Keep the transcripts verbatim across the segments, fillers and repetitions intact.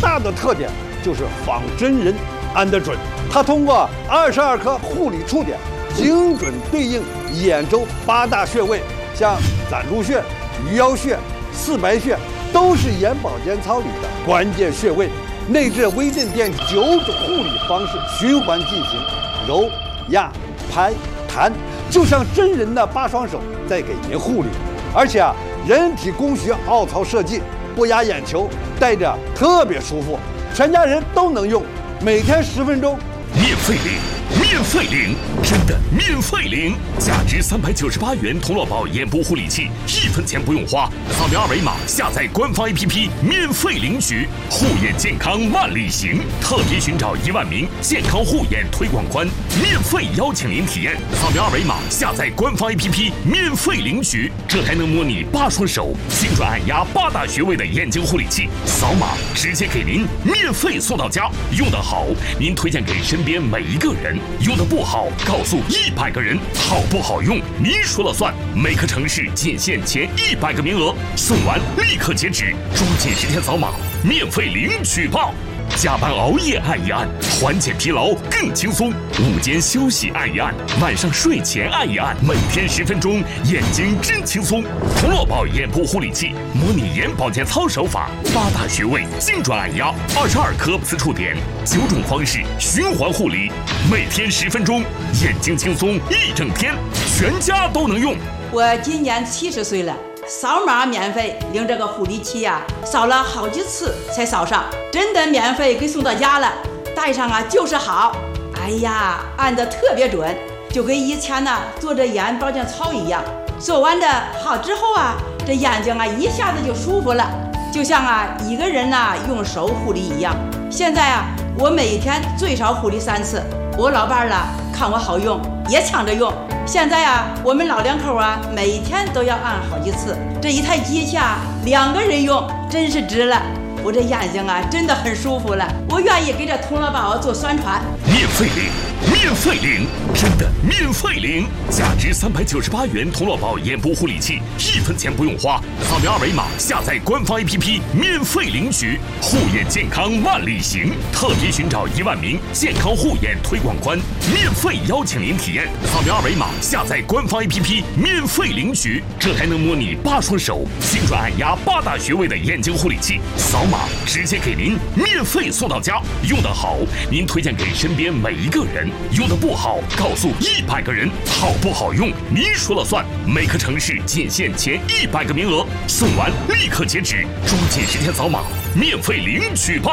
大的特点就是仿真人安得准。它通过二十二颗护理触点，精准对应眼周八大穴位，像攒竹穴、鱼腰穴、四白穴，都是眼保健操里的关键穴位。内置微震电九种护理方式循环进行，揉、压、拍、弹，就像真人的八双手在给您护理。而且啊，人体工学凹槽设计，不压眼球，戴着特别舒服，全家人都能用，每天十分钟， 免费领。免费领，真的免费领！价值三百九十八元童乐宝眼部护理器，一分钱不用花，扫描二维码下载官方 A P P 免费领取，护眼健康万里行。特别寻找一万名健康护眼推广官，免费邀请您体验。扫描二维码下载官方 A P P 免费领取，这还能模拟八双手精准按压八大穴位的眼睛护理器，扫码直接给您免费送到家。用得好，您推荐给身边每一个人。用的不好，告诉一百个人，好不好用您说了算。每个城市仅限前一百个名额，送完立刻截止，抓紧时间扫码，免费领取吧！加班熬夜按一按，缓解疲劳更轻松；午间休息按一按，晚上睡前按一按，每天十分钟，眼睛真轻松。童乐宝眼部护理器模拟眼保健操手法，八大穴位精准按压，二十二颗磁触点，九种方式循环护理，每天十分钟，眼睛轻松一整天，全家都能用。 我今年七十岁了。扫码免费领这个护理器呀、啊，扫了好几次才扫上，真的免费给送到家了。戴上啊就是好，哎呀，按得特别准，就跟以前呢做着眼保健操一样。做完的好之后啊，这眼睛啊一下子就舒服了，就像啊一个人呐用手护理一样。现在啊，我每天最少护理三次。我老伴儿了看我好用，也抢着用。现在啊，我们老两口啊，每天都要按好几次。这一台机器啊，两个人用真是值了。我这眼睛啊，真的很舒服了。我愿意给这童乐宝做宣传。 免费领，免费领，真的免费领！价值三百九十八元童乐宝眼部护理器，一分钱不用花，扫描二维码下载官方 A P P 免费领取，护眼健康万里行。特别寻找一万名健康护眼推广官，免费邀请您体验。扫描二维码下载官方 A P P 免费领取，这还能模拟八双手精准按压八大穴位的眼睛护理器，扫码直接给您免费送到家。用得好，您推荐给身边每一个人；用得不好，告诉一百个人，好不好用您说了算。每个城市仅限前一百个名额，送完立刻截止，抓紧时间扫码，免费领取吧。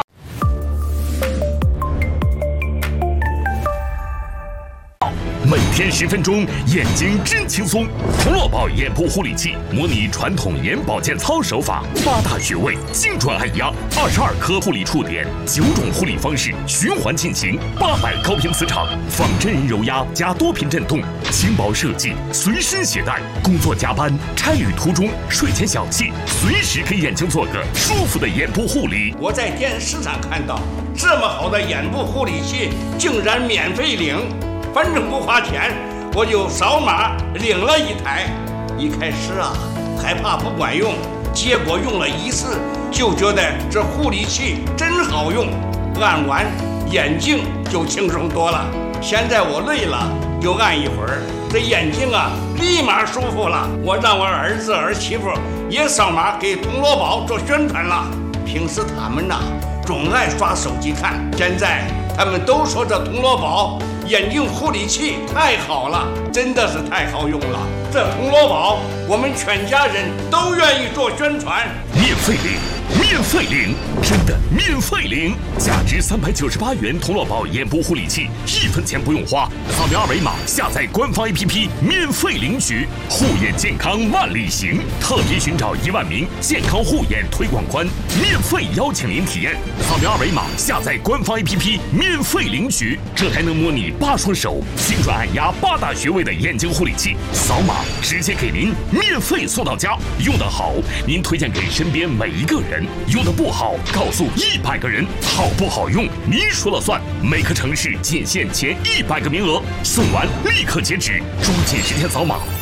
每天十分钟，眼睛真轻松。童乐宝眼部护理器模拟传统眼保健操手法，八大穴位精准按压，二十二颗护理触点，九种护理方式循环进行，八百高频磁场，仿真人揉压加多频震动，轻薄设计，随身携带，工作加班、差旅途中、睡前小憩，随时给眼睛做个舒服的眼部护理。 我在电视上看到这么好的眼部护理器，竟然免费领。反正不花钱，我就扫码领了一台。一开始啊，害怕不管用，结果用了一次，就觉得这护理器真好用，按完眼睛就轻松多了。现在我累了，就按一会儿，这眼睛啊立马舒服了。我让我儿子儿媳妇也扫码给童乐宝做宣传了。平时他们呐总爱刷手机看，现在他们都说这童乐宝眼睛护理器太好了，真的是太好用了。这童乐宝，我们全家人都愿意做宣传。 免费领，免费领，真的免费领！价值三百九十八元童乐宝眼部护理器，一分钱不用花，扫描二维码下载官方 A P P 免费领取，护眼健康万里行。特别寻找一万名健康护眼推广官，免费邀请您体验。扫描二维码下载官方 A P P 免费领取，这还能模拟八双手精准按压八大穴位的眼睛护理器，扫码直接给您免费送到家。用得好，您推荐给身边每一个人；用得不好，告诉一百个人，好不好用您说了算。每个城市仅限前一百个名额，送完立刻截止，抓紧时间扫码，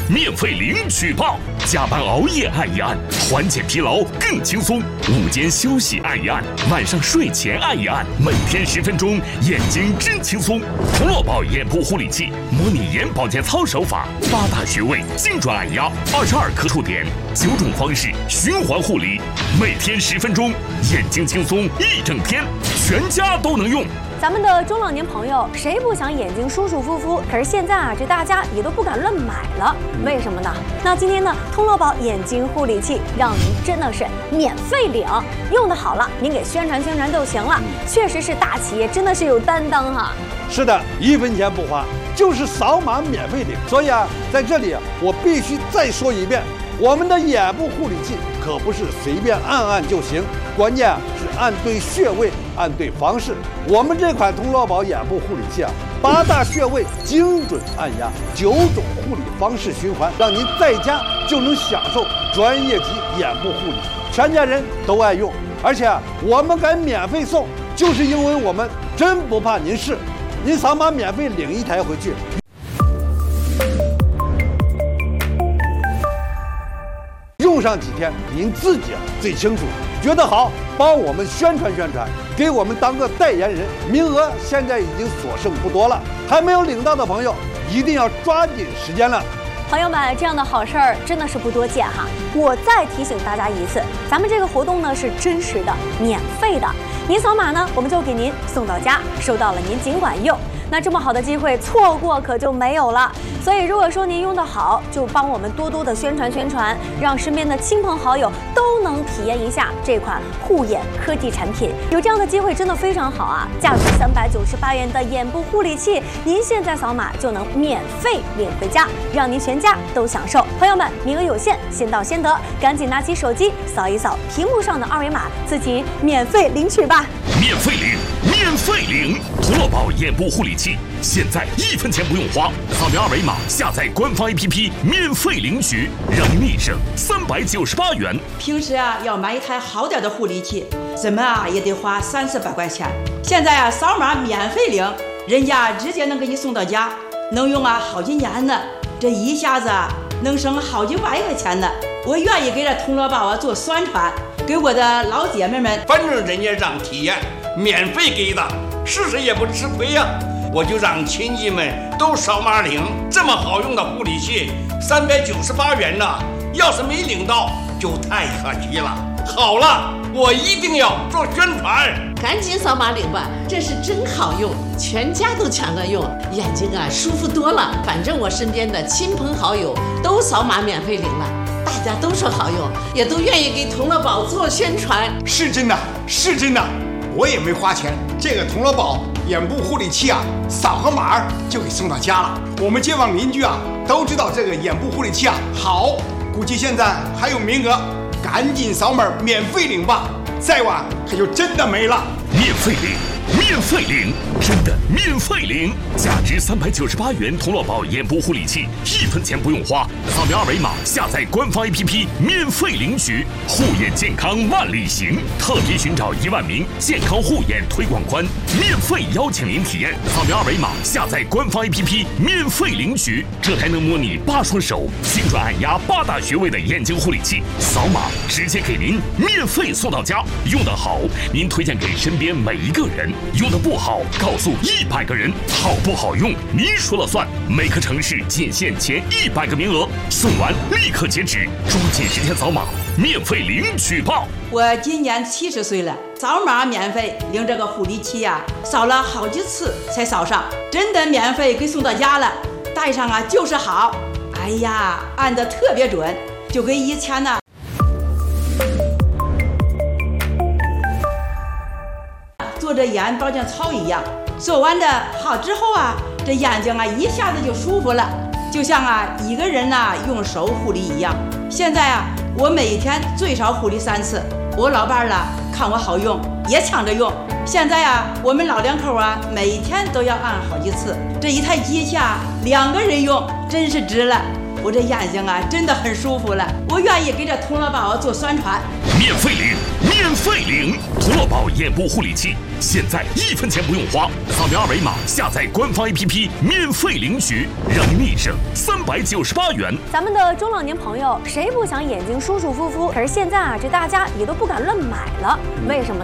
免费领取吧！加班熬夜按一按，缓解疲劳更轻松；午间休息按一按，晚上睡前按一按，每天十分钟，眼睛真轻松。童乐宝眼部护理器，模拟眼保健操手法，八大穴位精准按压，二十二颗触点，九种方式循环护理，每天十分钟，眼睛轻松一整天，全家都能用。 咱们的中老年朋友谁不想眼睛舒舒服服？可是现在啊，这大家也都不敢乱买了，为什么呢？那今天呢，通乐宝眼睛护理器让您真的是免费领，用的好了，您给宣传宣传就行了。确实是大企业，真的是有担当哈。 是的，一分钱不花，就是扫码免费领。所以啊，在这里我必须再说一遍，我们的眼部护理器可不是随便按按就行，关键啊是按对穴位，按对方式。我们这款通乐宝眼部护理器啊，八大穴位精准按压，九种护理方式循环，让您在家就能享受专业级眼部护理，全家人都爱用。而且啊，我们敢免费送，就是因为我们真不怕您试。您扫码免费领一台回去。用上几天，您自己啊最清楚。觉得好，帮我们宣传宣传，给我们当个代言人。名额现在已经所剩不多了，还没有领到的朋友，一定要抓紧时间了。 朋友们，这样的好事儿真的是不多见哈。我再提醒大家一次，咱们这个活动呢是真实的、免费的。您扫码呢，我们就给您送到家，收到了您尽管用。那这么好的机会，错过可就没有了。所以如果说您用得好，就帮我们多多的宣传宣传，让身边的亲朋好友都能体验一下这款护眼科技产品。有这样的机会真的非常好啊！价值三百九十八元的眼部护理器，您现在扫码就能免费领回家，让您全家都享受。朋友们，名额有限，先到先得，赶紧拿起手机扫一扫屏幕上的二维码，自己免费领取吧！ 免费领，免费领！童乐宝眼部护理器，现在一分钱不用花，扫描二维码下载官方 A P P 免费领取，让您立省三百九十八元。 平时啊要买一台好点的护理器，怎么啊也得花三四百块钱。现在啊扫码免费领，人家直接能给你送到家，能用啊好几年呢。这一下子啊能省好几百块钱呢。我愿意给这通乐宝啊做宣传，给我的老姐妹们。 反正人家让体验，免费给的，试试也不吃亏呀、啊。我就让亲戚们都扫码领，这么好用的护理器，三百九十八元呢。要是没领到，就太可惜了。好了，我一定要做宣传， 赶紧扫码领吧，这是真好用，全家都抢着用，眼睛啊舒服多了。反正我身边的亲朋好友都扫码免费领了。大家都说好用，也都愿意给童乐宝做宣传。 是真的，是真的，我也没花钱。这个童乐宝眼部护理器啊，扫个码就给送到家了。我们街坊邻居啊都知道这个眼部护理器啊好，估计现在还有名额，赶紧扫码免费领吧，再晚可就真的没了。 免费领，免费领，真的免费领！价值三百九十八元童乐宝眼部护理器，一分钱不用花，扫描二维码下载官方 A P P 免费领取。护眼健康万里行，特别寻找一万名健康护眼推广官，免费邀请您体验。扫描二维码下载官方 A P P 免费领取。这台能模拟八双手精准按压八大穴位的眼睛护理器，扫码直接给您免费送到家。用得好，您推荐给身边每一个人。用的不好，告诉一百个人，好不好用您说了算。每个城市仅限前一百个名额，送完立刻截止，抓紧时间扫码，免费领取吧。 我今年七十岁了，扫码免费领这个护理器呀、啊，扫了好几次才扫上，真的免费给送到家了，带上啊就是好。哎呀，按得特别准，就跟以前呢。做着眼保健操一样，做完的好之后啊，这眼睛啊一下子就舒服了，就像啊一个人呐、啊、用手护理一样。现在啊，我每天最少护理三次，我老伴儿了看我好用，也抢着用。现在啊，我们老两口啊，每天都要按好几次。这一台机器啊，两个人用真是值了。 我这眼睛啊真的很舒服了，我愿意给这童乐宝做宣传。 免费领，免费领，童乐宝眼部护理器，现在一分钱不用花，扫描二维码下载官方 A P P 免费领取，让您一生三百九十八元。 咱们的中老年朋友谁不想眼睛舒舒服服？可是现在啊，这大家也都不敢乱买了，为什么呢？